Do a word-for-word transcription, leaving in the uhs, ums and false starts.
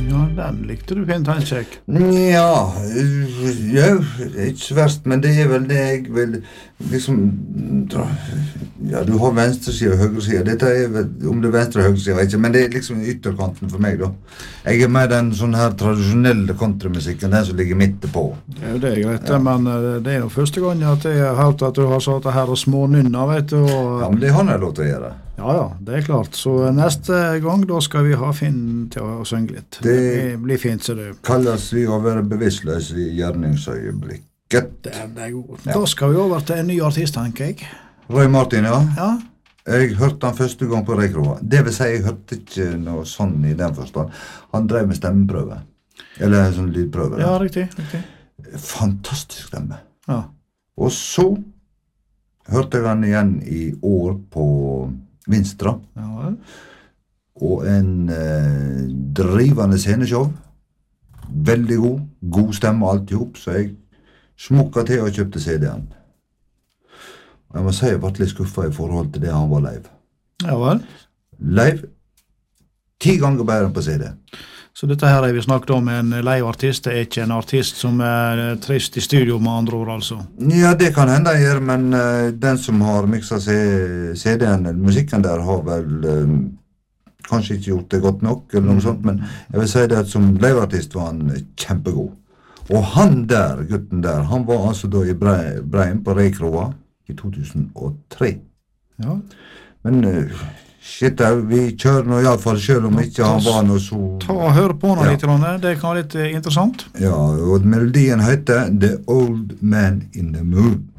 Ja, den likte du fint, han kjekk. Ja, ja, ikke så verst, men det er vel det jeg vil liksom dra. Ja, du har venstresida og høyresida. Dette er vel, om det er venstre og høyresida, ikke, men det er liksom ytterkanten for meg da. Jeg er med den sånn her tradisjonelle kontramusikken, den som ligger midt på. Ja, det er greit, ja. Men det er jo første gang at jeg har hørt at du har satt her og små nynner, vet du. Og... Ja, men det har jeg lov til å gjøre. Ja, ja, det er klart. Så neste gang, da skal vi ha Finn til å synge litt. Det, det blir fint, ser du. Kalles vi å være bevisstløs i gjerningsøyeblikket. Det er god. Ja. Da skal vi over til en ny artist, tenker jeg. Roy Martin, ja. Ja. Jeg hørte han første gang på Reikroa. Det vil si, jeg hørte ikke noe sånn i den forstand. Han drev med stemmeprøve. Eller en sånn lydprøve. Ja, riktig, riktig. Fantastisk stemme. Ja. Og så hørte jeg han igjen i år på Vinstra. Ja, vel. Og en eh, drivende sceneshow. Veldig god. God stemme alt i hop, så jeg smukket til og kjøpte C D-en. Og jeg må si jeg ble litt skuffet i forhold til det han var live. Ja, vel. Live, ti ganger bedre enn på C D. Så dette her er vi snakket om en live-artist, det er ikke en artist som er trist i studio med andre ord, altså? Ja, det kan hende jeg gjør, men uh, den som har mixet C D-en, musikken der, har vel uh, kanskje ikke gjort det godt nok, eller noe sånt, men jeg vil si det at som live-artist var han kjempegod. Og han der, gutten der, han var altså da i Breim på Reikroa i to tusen og tre. Ja. Men... Uh, Shit, vi kjører nå i alle fall, selv om ikke han var noe så... Ta og hør på noe ja. Litt, det kan være litt interessant. Ja, og melodien heter The Old Man in the Moon.